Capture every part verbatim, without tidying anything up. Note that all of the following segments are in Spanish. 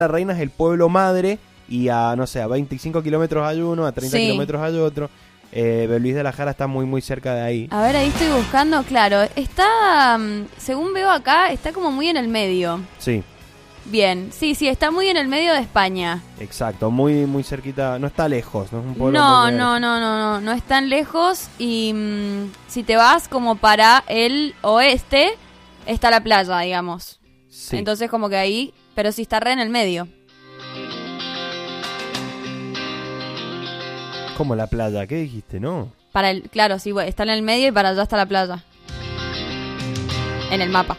La Reina es el pueblo madre y a, no sé, a veinticinco kilómetros hay uno, a treinta Sí. kilómetros hay otro. Eh, Luis de la Jara está muy, muy cerca de ahí. A ver, ahí estoy buscando, claro. Está, mm, según veo acá, está como muy en el medio. Sí, Bien, sí, sí, está muy en el medio de España. exacto, muy, muy cerquita. No está lejos, no es un pueblo. No, porque- no, no, no, no, no es tan lejos y mm, si te vas como para el oeste, está la playa, digamos. Sí. Entonces como que ahí, pero sí está re en el medio. ¿Cómo la playa? ¿Qué dijiste? No. Para el, claro, sí, bueno, está en el medio y para allá está la playa. En el mapa.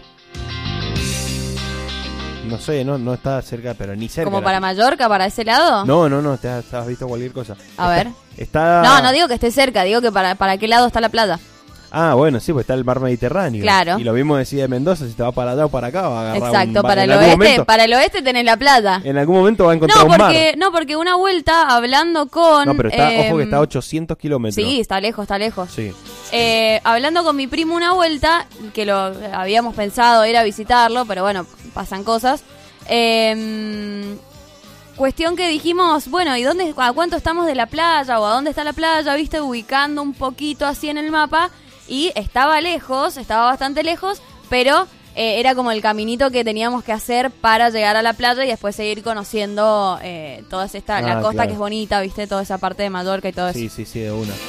No sé, no, no está cerca, pero ni cerca. Como la- para Mallorca, para ese lado. No, no, no, te has, te has visto cualquier cosa. A ver. Está... No, no digo que esté cerca, digo que para, para qué lado está la playa. Ah, bueno, sí, pues está el mar Mediterráneo. Claro. Y lo mismo decía de Mendoza, si te va para allá o para acá, va a agarrar Exacto, un... va- para en el algún oeste, momento- para el oeste tenés la playa. En algún momento va a encontrar No, un mar. porque, no, porque una vuelta hablando con... No, pero está, eh, ojo que está a ochocientos kilómetros. Sí, está lejos, está lejos. Sí. Eh, hablando con mi primo una vuelta, que lo habíamos pensado ir a visitarlo, pero bueno, pasan cosas. Eh, cuestión que dijimos, bueno, ¿y dónde, a cuánto estamos de la playa? ¿O a dónde está la playa? Viste, ubicando un poquito así en el mapa. Y estaba lejos, estaba bastante lejos, pero eh, era como el caminito que teníamos que hacer para llegar a la playa y después seguir conociendo eh, toda esta, la Ah, costa claro. que es bonita, viste, toda esa parte de Mallorca y todo eso. Sí, sí, sí, de una.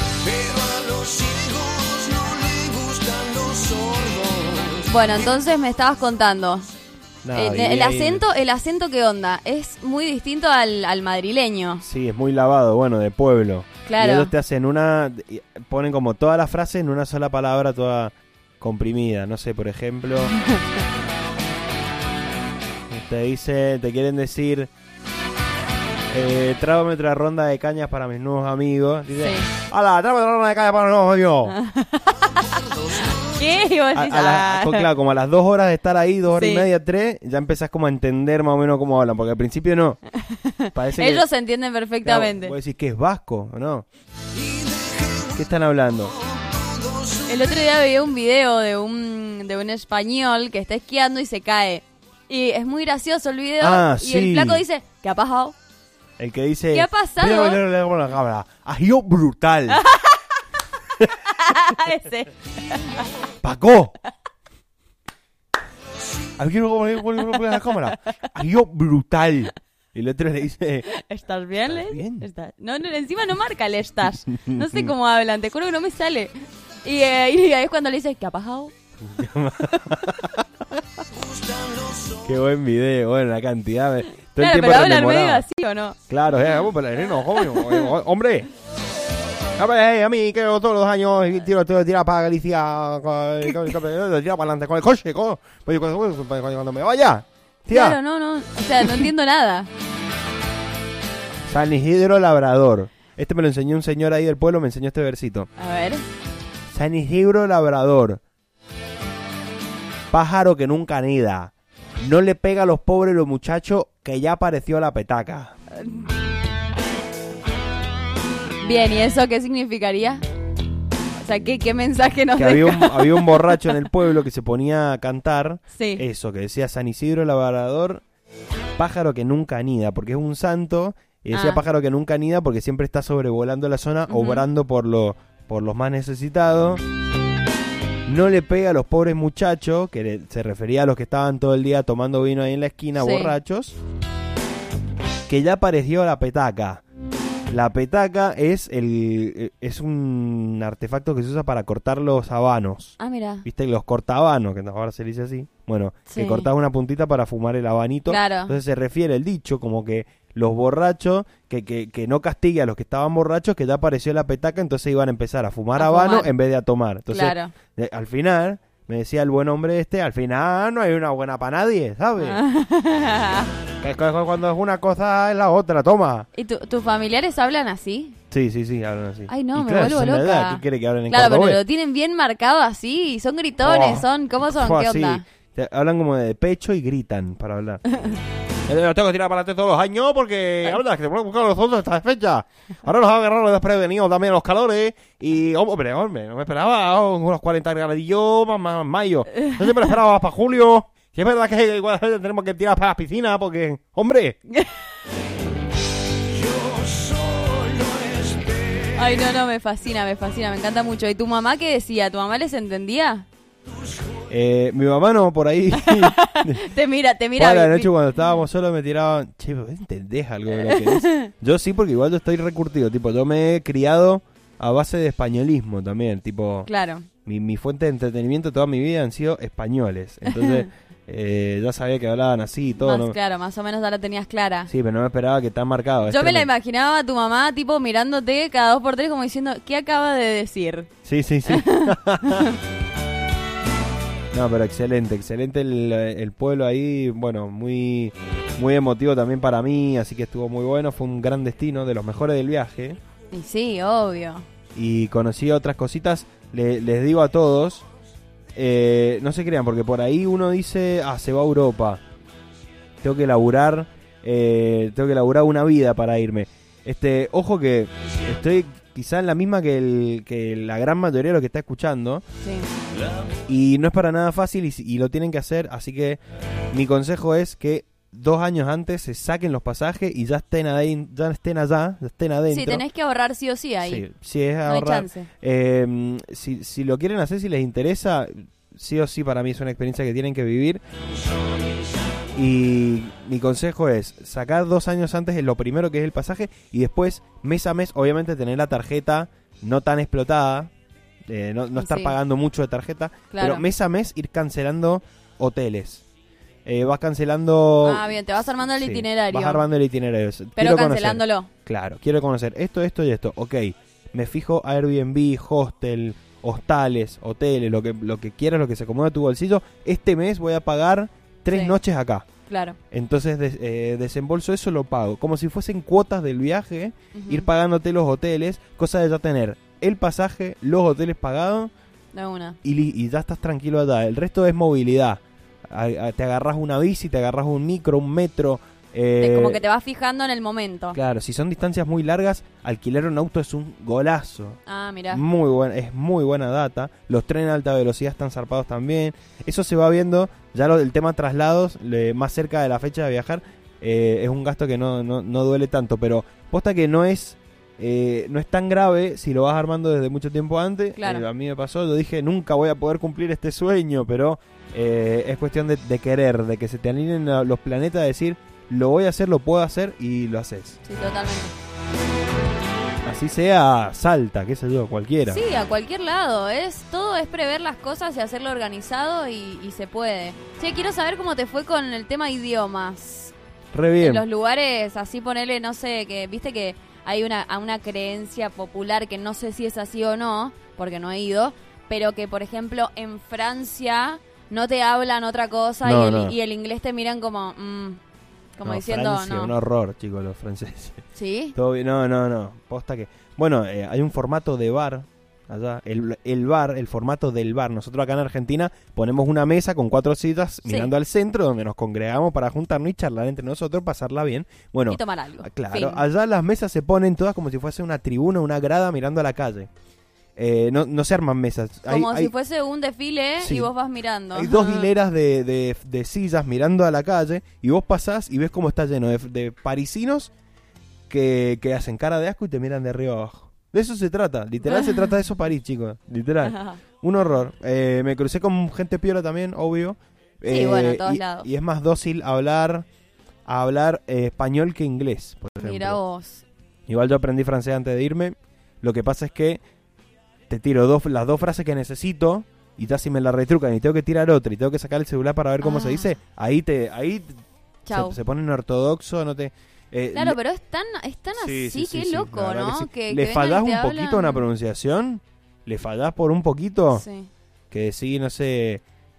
Bueno, entonces me estabas contando. Nada, Eh, viví el ahí. acento, el acento ¿qué onda? Es muy distinto al, al madrileño. Sí, es muy lavado, bueno, de pueblo. Claro. Y ellos te hacen una... Ponen como toda la frase en una sola palabra, toda comprimida. No sé, por ejemplo... te dice, te quieren decir... Eh, trágame otra ronda de cañas para mis nuevos amigos. Dice, Sí. ¡hala, trágame otra ronda de cañas para mis nuevos amigos! ¿Qué? Y vos A, decís, a la- ah. co- claro, como a las dos horas de estar ahí, dos horas Sí. y media, tres, ya empezás como a entender más o menos cómo hablan, porque al principio no. Parece Ellos que, se entienden claro, perfectamente. vos decís que es vasco, ¿o no? ¿Qué están hablando? El otro día veía un video de un, de un español que está esquiando y se cae. Y es muy gracioso el video. Ah, y sí. el flaco dice, ¿qué ha pasado? El que dice... ¿Qué ha pasado? "Mira, mira, mira, mira, la cámara. Ha sido brutal. Ese. Paco. Ha sido la cámara. Ha sido brutal. Y el otro le dice... ¿Estás bien, ¿Estás Les? bien? Está- No, no, encima no marca el estás. No sé cómo hablan, te juro que no me sale. Y, eh, y ahí es cuando le dice, ¿qué ha pasado? Qué buen video. Bueno, la cantidad de... Todo Claro, el tiempo pero hablan medio rememoraba. así, ¿o no? Claro, eh, vamos peregrino, joven, hombre. A ver, eh, a mí que yo todos los años tiro, tiro, tiro para Galicia, con- con- con- tiro para adelante con el coche, co- pues cuando, cuando- cuando me vaya, tía. Claro, no, no. O sea, no entiendo nada. San Isidro Labrador. Este me lo enseñó un señor ahí del pueblo, me enseñó este versito. A ver. San Isidro Labrador. Pájaro que nunca anida. No le pega a los pobres los muchachos que ya apareció la petaca. Bien, ¿y eso qué significaría? O sea, ¿qué, qué mensaje nos Que había un, deja? había un borracho en el pueblo que se ponía a cantar Sí. eso, que decía San Isidro Labrador, pájaro que nunca anida, porque es un santo, y decía Ah. pájaro que nunca anida porque siempre está sobrevolando la zona, Ujú. obrando por, lo, por los más necesitados. No le pega a los pobres muchachos, que le- se refería a los que estaban todo el día tomando vino ahí en la esquina, Sí. borrachos, que ya apareció la petaca. La petaca es el es un artefacto que se usa para cortar los habanos. Ah, mira. ¿Viste? Los cortabanos, que ahora se le dice así. Bueno, Sí. que cortás una puntita para fumar el habanito. Claro. Entonces se refiere el dicho como que los borrachos, que, que, que no castigue a los que estaban borrachos, que ya apareció la petaca, entonces iban a empezar a fumar A habano fumar. en vez de a tomar. Entonces, Claro. eh, al final, me decía el buen hombre este, al final no hay una buena para nadie, ¿sabes? Ah. Que es que cuando es una cosa es la otra, toma. ¿Y tu- tus familiares hablan así? Sí, sí, sí, hablan así. Ay, no, Y me claro, vuelvo son de loca. edad, ¿qué quiere que hablen en Claro, pero cordobés? lo tienen bien marcado así. Son gritones, Oh. son... ¿Cómo son? Fue ¿Qué así. onda? Te hablan como de pecho y gritan para hablar. Yo lo tengo que tirar para adelante todos los años porque la verdad es que te pueden buscar los otros esta fecha. Ahora los ha agarrado los desprevenidos también los calores. Y, hombre, hombre, no me esperaba oh, unos cuarenta gradillos más, más mayo. Yo siempre esperaba para julio. Si es verdad que igual tenemos que tirar para la piscina porque, hombre. Ay, no, no, me fascina, me fascina, me encanta mucho. ¿Y tu mamá qué decía? ¿Tu mamá les entendía? Eh, mi mamá no, por ahí. te mira, te mira. Para la noche cuando estábamos solos me tiraban, che, ¿vos entendés algo de lo que es? Yo sí, porque igual yo estoy recurtido. Tipo, yo me he criado a base de españolismo también. Tipo, claro. Mi, mi fuente de entretenimiento toda mi vida han sido españoles. Entonces, eh, ya sabía que hablaban así y todo. Más ¿no? claro, más o menos ya la tenías clara. Sí, pero no me esperaba que tan marcado. Yo me la imaginaba a tu mamá, tipo, mirándote cada dos por tres como diciendo, ¿qué acaba de decir? Sí, sí, sí. No, pero excelente, excelente el, el pueblo ahí. Bueno, muy, muy emotivo también para mí, así que estuvo muy bueno. Fue un gran destino, de los mejores del viaje. Y sí, obvio. Y conocí otras cositas. Le, les digo a todos, eh, no se crean, porque por ahí uno dice, ah, se va a Europa, tengo que laburar, eh, tengo que laburar una vida para irme. Este, ojo que estoy quizá en la misma que, el, que la gran mayoría de los que está escuchando. Sí. Y no es para nada fácil y, y lo tienen que hacer, así que mi consejo es que dos años antes se saquen los pasajes y ya estén ahí, ya estén allá, ya estén adentro. Sí, tenés que ahorrar sí o sí ahí. Sí, sí es no ahorrar. hay chance. Eh, si, si lo quieren hacer, si les interesa, sí o sí para mí es una experiencia que tienen que vivir. Y mi consejo es sacar dos años antes lo primero que es el pasaje y después mes a mes obviamente tener la tarjeta no tan explotada, eh, no, no estar Sí. pagando mucho de tarjeta, Claro. pero mes a mes ir cancelando hoteles. Eh, vas cancelando... Ah, bien, te vas armando el Sí, itinerario. Vas armando el itinerario. Pero Quiero conocer- cancelándolo. Claro, quiero conocer esto, esto y esto. Ok, me fijo Airbnb, hostel, hostales, hoteles, lo que, lo que quieras, lo que se acomode a tu bolsillo. Este mes voy a pagar tres Sí. noches acá. Claro. Entonces des- eh, desembolso eso, lo pago. Como si fuesen cuotas del viaje, Ujú. ir pagándote los hoteles, cosa de ya tener el pasaje, los hoteles pagados De una. y, li- y ya estás tranquilo allá. El resto es movilidad. A- a- te agarras una bici, te agarras un micro, un metro. Te- eh, como que te vas fijando en el momento. Claro, si son distancias muy largas, alquilar un auto es un golazo. Ah, mira. Muy buena, es muy buena data. Los trenes de alta velocidad están zarpados también. Eso se va viendo. Ya lo, el tema traslados, le- más cerca de la fecha de viajar, eh, es un gasto que no, no, no duele tanto. Pero posta que no es eh, no es tan grave si lo vas armando desde mucho tiempo antes. Claro. Eh, a mí me pasó, yo dije, nunca voy a poder cumplir este sueño, pero eh, es cuestión de, de querer, de que se te alineen la- los planetas, de decir, lo voy a hacer, lo puedo hacer y lo haces. Sí, totalmente. Así sea Salta, qué sé yo, cualquiera. Sí, a cualquier lado. Es todo es prever las cosas y hacerlo organizado y, y se puede. Che, quiero saber cómo te fue con el tema idiomas. Re En bien. los lugares, así ponele, no sé, que viste que hay una, a una creencia popular que no sé si es así o no, porque no he ido, pero que, por ejemplo, en Francia no te hablan otra cosa No, y, el, no. y el inglés te miran como... mm, como No, diciendo, Francia, no. un horror, chicos, los franceses. ¿Sí? Todo bien, no, no, no. Posta que. Bueno, eh, hay un formato de bar allá. El, el bar, el formato del bar. Nosotros acá en Argentina ponemos una mesa con cuatro sillas Sí. mirando al centro donde nos congregamos para juntarnos y charlar entre nosotros, pasarla bien. Bueno, Y tomar algo. ah, claro, Fin. allá las mesas se ponen todas como si fuese una tribuna, una grada mirando a la calle. Eh, no, no se arman mesas. Hay- Como hay- si fuese un desfile Sí. y vos vas mirando. Hay dos Ajá. hileras de, de, de sillas mirando a la calle y vos pasás y ves cómo está lleno de, de parisinos que, que hacen cara de asco y te miran de arriba abajo. De eso se trata, literal se trata de eso París, chicos, literal. Un horror. Eh, me crucé con gente piola también, obvio. Sí, bueno, en todos y, lados. y es más dócil hablar a hablar eh, español que inglés, por ejemplo. Mira vos. Igual yo aprendí francés antes de irme. Lo que pasa es que te tiro dos, las dos frases que necesito y ya si me la retrucan y tengo que tirar otra y tengo que sacar el celular para ver cómo Ah. se dice, ahí te ahí Chau. se, se ponen ortodoxo, no te eh, Claro, le- pero es tan, es tan sí, así, sí, sí, qué sí, loco, la verdad ¿no? que sí. Que, le que fallás vengan y un te poquito en la hablan. pronunciación, le fallás por un poquito, Sí. que decís, no sé,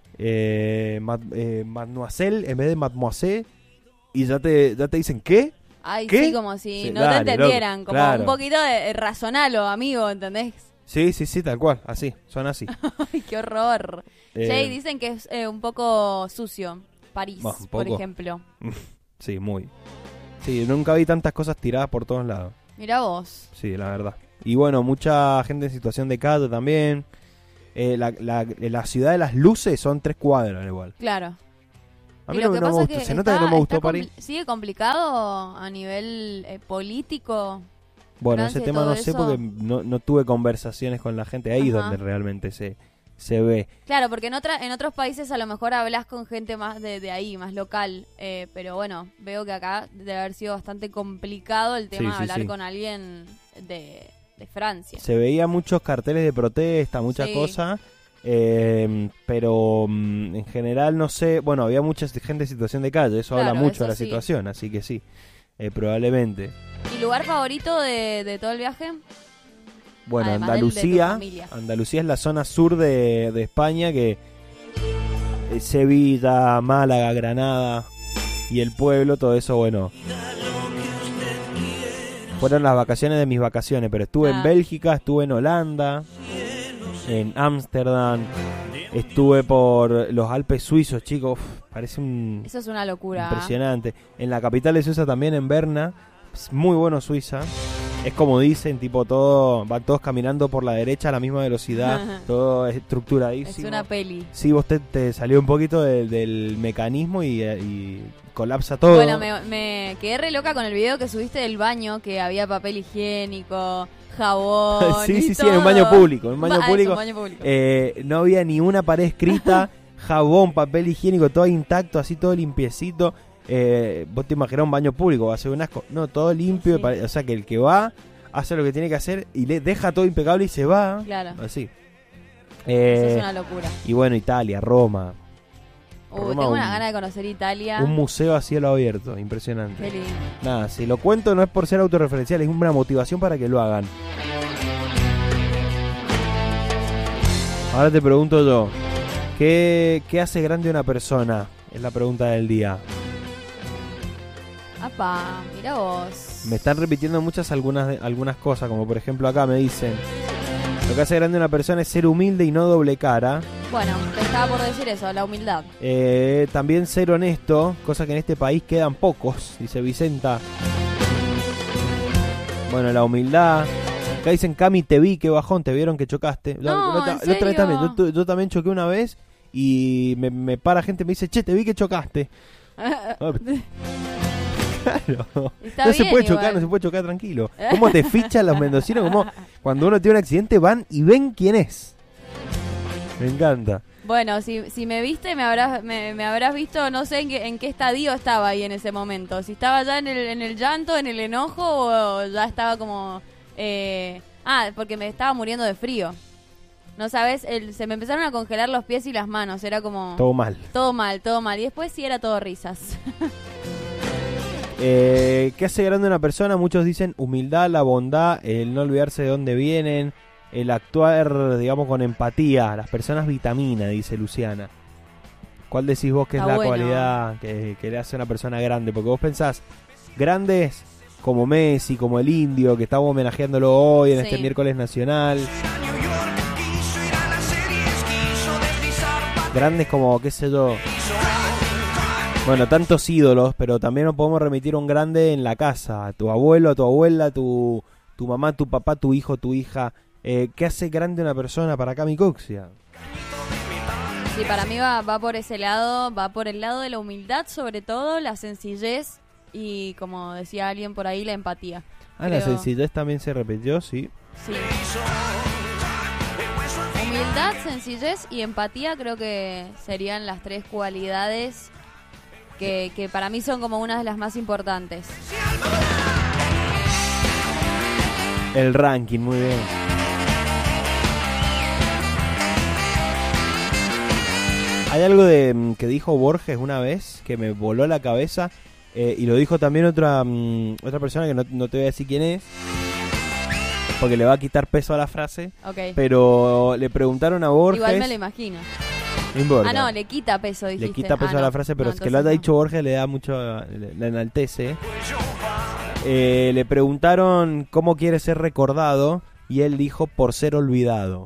eh, mat- eh, mademoiselle en vez de mademoiselle y ya te ya te dicen ¿qué? Ay, ¿Qué? sí, como si Sí, no dale, te entendieran. loco, Como claro. un poquito de eh, razonalo, amigo, ¿entendés? Sí, sí, sí, tal cual, así, son así. Ay, qué horror. Eh, Che, y dicen que es eh, un poco sucio. París, Bah, un por poco. ejemplo. Sí, muy. Sí, nunca vi tantas cosas tiradas por todos lados. Mira vos. Sí, la verdad. Y bueno, mucha gente en situación de calle también. Eh, la, la, la ciudad de las luces son tres cuadras igual. Claro. A mí Y lo no, que no me pasa es gustó. que Se nota está- que no me gustó está París. compli- sigue complicado a nivel eh, político. Bueno, Francia ese y tema todo no sé eso. porque no, no tuve conversaciones con la gente ahí Ajá. donde realmente se, se ve. Claro, porque en otra, en otros países a lo mejor hablas con gente más de, de ahí, más local. eh, pero bueno, veo que acá debe haber sido bastante complicado el tema Sí, de sí, hablar sí. con alguien de, de Francia. Se veía muchos carteles de protesta, mucha Sí. cosa. Eh, pero mm, en general no sé, bueno, había mucha gente en situación de calle, eso Claro, habla mucho eso de la sí. situación, así que sí, eh, probablemente. ¿Y lugar favorito de, de todo el viaje? Bueno, Además del de tu Andalucía, familia. Andalucía es la zona sur de, de España, que eh, Sevilla, Málaga, Granada y el pueblo, todo eso, bueno, fueron las vacaciones de mis vacaciones, pero estuve Ah. en Bélgica, estuve en Holanda, en Ámsterdam, estuve por los Alpes suizos, chicos, uf, parece un Eso es una locura. impresionante. En la capital de Suiza también, en Berna, es muy bueno Suiza. Es como dicen, tipo todo, van todos caminando por la derecha a la misma velocidad, todo Es estructuradísimo. una peli. Sí, vos te, te salió un poquito de- del mecanismo y, y colapsa todo. Bueno, me, me quedé re loca con el video que subiste del baño, que había papel higiénico, jabón. Sí, y sí, sí, todo. en un baño público, en un baño Ba- ah, público. eso, un baño público. Eh, no había ni una pared escrita, jabón, papel higiénico, todo intacto, así todo limpiecito. Eh, vos te imaginás un baño público, va a ser un asco. No, todo limpio, Sí. pare- o sea que el que va hace lo que tiene que hacer y le deja todo impecable y se va. Claro. Así. Eso Eh, es una locura. y bueno, Italia, Roma. Uy, Roma, tengo una un- gana de conocer Italia. Un museo a cielo abierto, impresionante. Qué lindo. Nada, si lo cuento no es por ser autorreferencial, es una motivación para que lo hagan. Ahora te pregunto yo, ¿qué, qué hace grande una persona? Es la pregunta del día. Apa, mira vos. Me están repitiendo muchas algunas, de- algunas cosas, como por ejemplo acá me dicen, lo que hace grande una persona es ser humilde y no doble cara. Bueno, te estaba por decir eso, la humildad. Eh, también ser honesto, cosa que en este país quedan pocos, dice Vicenta. Bueno, la humildad. Acá dicen, Cami, te vi, qué bajón, te vieron que chocaste. La- No, la otra- ¿en la otra vez serio? también, yo, tu- yo también choqué una vez y me, me para gente y me dice, che, te vi que chocaste. Claro. Está No se bien, puede chocar, igual. no se puede chocar tranquilo. ¿Cómo te fichan los mendocinos? Como cuando uno tiene un accidente van y ven quién es. Me encanta. Bueno, si, si me viste, me habrás, me, me habrás visto, no sé en qué, en qué estadio estaba ahí en ese momento. Si estaba ya en el, en el llanto, en el enojo, o ya estaba como... eh, ah, porque me estaba muriendo de frío. No sabes, el, se me empezaron a congelar los pies y las manos. Era como... Todo mal. Todo mal, todo mal. Y después sí era todo risas. Eh, ¿Qué hace grande una persona? Muchos dicen humildad, la bondad, el no olvidarse de dónde vienen, el actuar, digamos, con empatía. Las personas vitamina, dice Luciana. ¿Cuál decís vos que es Está la bueno. cualidad que, que le hace a una persona grande? Porque vos pensás, grandes como Messi, como el Indio, que estamos homenajeándolo hoy en Sí. este miércoles nacional. Grandes como, qué sé yo... Bueno, tantos ídolos, pero también nos podemos remitir a un grande en la casa. A tu abuelo, a tu abuela, tu, tu mamá, tu papá, tu hijo, tu hija. Eh, ¿Qué hace grande una persona para Cami Coxia? Sí, para mí va, va por ese lado, va por el lado de la humildad, sobre todo, la sencillez y, como decía alguien por ahí, la empatía. Ah, la Creo- sencillez también se repitió, sí. Sí. Humildad, sencillez y empatía creo que serían las tres cualidades que, que para mí son como una de las más importantes. El ranking, muy bien. Hay algo de mm, que dijo Borges una vez que me voló la cabeza eh, y lo dijo también otra mm, otra persona que no, no te voy a decir quién es porque le va a quitar peso a la frase, Ok. pero le preguntaron a Borges. Igual me lo imagino. No importa. Ah, no, le quita peso, dijiste. Le quita peso Ah, a la no. frase, pero No, es que lo haya entonces no. dicho Borges le da mucho, le, le enaltece. Eh, le preguntaron cómo quiere ser recordado y él dijo por ser olvidado.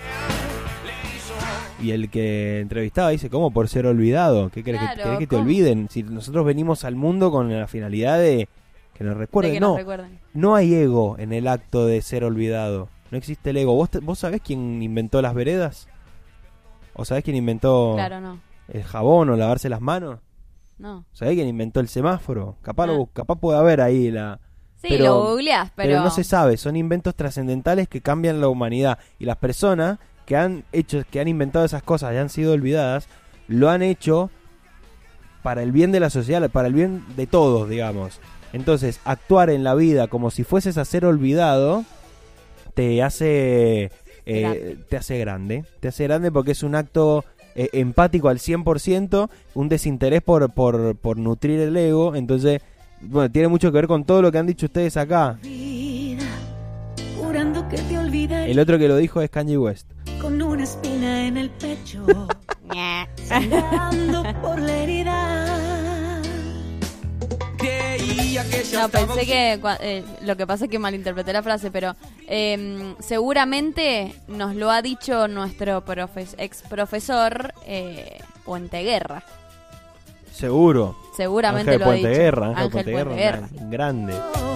Y el que entrevistaba dice, ¿cómo por ser olvidado? ¿Qué querés, Claro, que, querés que te ¿cómo? olviden? Si nosotros venimos al mundo con la finalidad de que nos De recuerden. que No, nos recuerden. no hay ego en el acto de ser olvidado. No existe el ego. ¿Vos, te- vos sabés quién inventó las veredas? ¿O sabés quién inventó Claro, no. el jabón o lavarse las manos? No. ¿Sabés quién inventó el semáforo? Capaz, Ah. lo, capaz puede haber ahí la... Sí, pero, lo googleás, pero... pero no se sabe, son inventos trascendentales que cambian la humanidad. Y las personas que han hecho, que han inventado esas cosas y han sido olvidadas, lo han hecho para el bien de la sociedad, para el bien de todos, digamos. Entonces, actuar en la vida como si fueses a ser olvidado te hace eh, te hace grande. Te hace grande porque es un acto eh, empático al cien por ciento, un desinterés por, por, por nutrir el ego. Entonces, bueno, tiene mucho que ver con todo lo que han dicho ustedes acá. Jurando que te olvidaré. El otro que lo dijo es Kanye West. Con una espina en el pecho, sangrando por la herida. Creía que ya No, estaba pensé que cua- eh, lo que pasa es que malinterpreté la frase, pero eh, seguramente nos lo ha dicho nuestro profe- ex profesor eh, Puente Guerra. Seguro. Seguramente Ángel lo ha dicho. Puente Guerra, Ángel, Ángel Puente Guerra, Puente Guerra. gran- grande.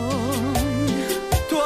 tu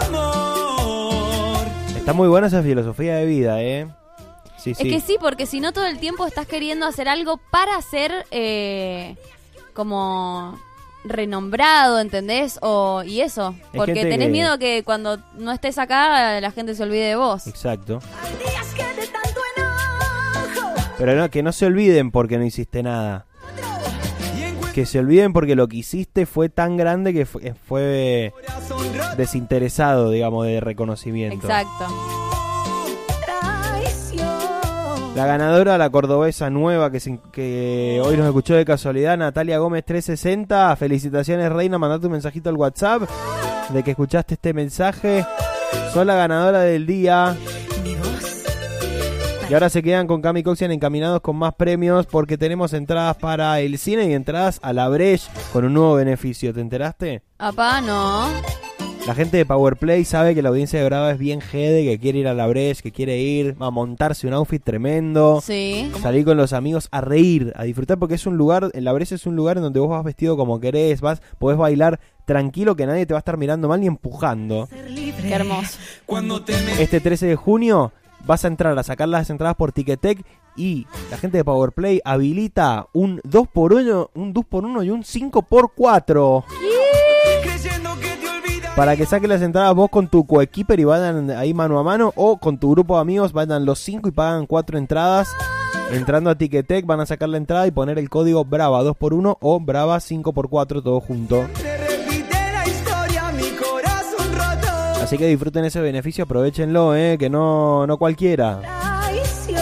amor. Está muy buena esa filosofía de vida, ¿eh? Sí, sí. Es que sí, porque si no todo el tiempo estás queriendo hacer algo para ser eh, como renombrado, ¿entendés? O, y eso, Hay porque gente tenés que- miedo que cuando no estés acá la gente se olvide de vos. Exacto. Hay días que de tanto enojo. Pero no, que no se olviden porque no hiciste nada. Y en Que se olviden porque lo que hiciste fue tan grande que fue, fue corazón roto. desinteresado, digamos, de reconocimiento. Exacto. Traición. La ganadora, la cordobesa nueva que, se- que hoy nos escuchó de casualidad, Natalia Gómez trescientos sesenta. Felicitaciones, reina. Mandate un mensajito al WhatsApp de que escuchaste este mensaje. Sos la ganadora del día. Mi voz. Y ahora se quedan con Cami Coxian encaminados con más premios porque tenemos entradas para el cine y entradas a la Breche con un nuevo beneficio. ¿Te enteraste? Apá, no. La gente de Powerplay sabe que la audiencia de Brava es bien jede, que quiere ir a la Breche, que quiere ir a montarse un outfit tremendo, Sí. salir con los amigos a reír, a disfrutar, porque es un lugar, en la Breche es un lugar en donde vos vas vestido como querés, vas, podés bailar tranquilo, que nadie te va a estar mirando mal ni empujando. Ser libre. Qué hermoso. Cuando te me Este trece de junio vas a entrar a sacar las entradas por Ticketek y la gente de Powerplay habilita un dos por uno, un dos por uno y un cinco por cuatro. creyendo que te olvidas. Para que saques las entradas vos con tu coequiper y vayan ahí mano a mano, o con tu grupo de amigos vayan los cinco y pagan cuatro entradas. Entrando a Ticketek van a sacar la entrada y poner el código Brava dos por uno o Brava cinco por cuatro, todo junto. Se repite la historia, mi corazón roto. Así que disfruten ese beneficio, aprovechenlo, eh, que no, no cualquiera. Traición.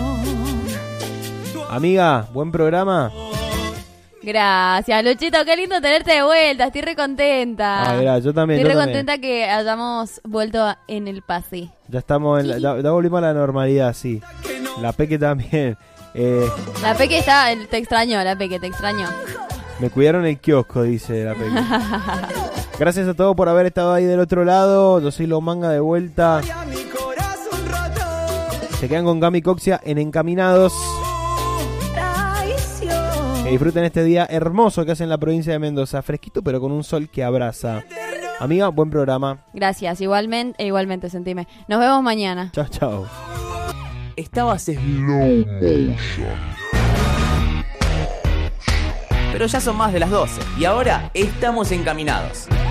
Amiga, buen programa. Gracias, Luchito, qué lindo tenerte de vuelta, estoy re contenta. Ah, mirá, yo también. Estoy yo re también. contenta que hayamos vuelto a- en el pase. Ya estamos, en la- ya, ya volvimos a la normalidad, sí. La Peque también. Eh, La Peque está, te extraño, la Peque, te extraño. me cuidaron el kiosco, dice la Peque. Gracias a todos por haber estado ahí del otro lado. Yo soy Lo Manga de vuelta. Mi corazón roto. Se quedan con Cami Coxia en Encaminados. Traición. Que disfruten este día hermoso que hace en la provincia de Mendoza. Fresquito pero con un sol que abraza. Amiga, buen programa. Gracias, igualmente, e igualmente, sentime. Nos vemos mañana. Chao, chao. Estabas slow motion. Pero ya son más de las doce y ahora estamos encaminados.